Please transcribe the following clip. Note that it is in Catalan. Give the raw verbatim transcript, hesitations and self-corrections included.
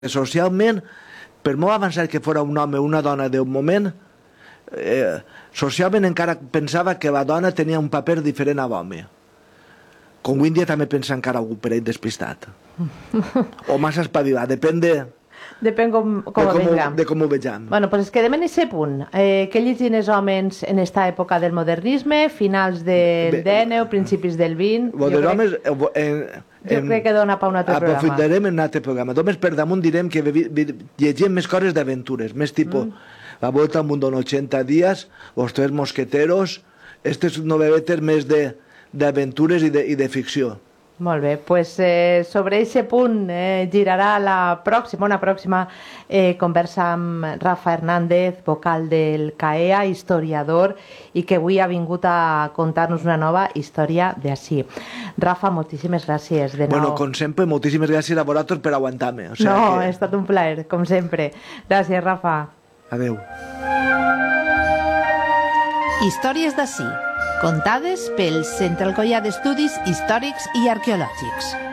Socialment, per molt avançat que fos un home o una dona d'un moment, eh, socialment encara pensava que la dona tenia un paper diferent a l'home. Com avui en dia també pensa encara algú per ell despistat. O massa espavilat, depèn de... Depèn com, com de ho vegem. De com ho vegem. Bueno, pues es quedem en aquest punt. Eh, què llegien els homes en esta època del modernisme, finals del dinou, principis del vint? Lo dels homes... En, jo en, crec que dona per un altre programa. Aprofitarem en un altre programa. Només per damunt direm que llegim més coses d'aventures, més tipus mm. La Volta al Mundo en ochenta días, Los Tres Mosqueteros, aquestes novel·letes més d'aventures i, de, i de ficció. Molt bé, pues, eh, sobre aquest punt eh, girarà la pròxima, una pròxima eh, conversa amb Rafa Hernández, vocal del CAEA, historiador, i que avui ha vingut a contar-nos una nova història d'ací. Rafa, moltíssimes gràcies de nou. Bueno, com sempre, moltíssimes gràcies a vosaltres per aguantar-me. O sea no, que... ha estat un plaer, com sempre. Gràcies, Rafa. Adéu. Històries d'ací, contades pel Centre Alcoià d'Estudis Històrics i Arqueològics.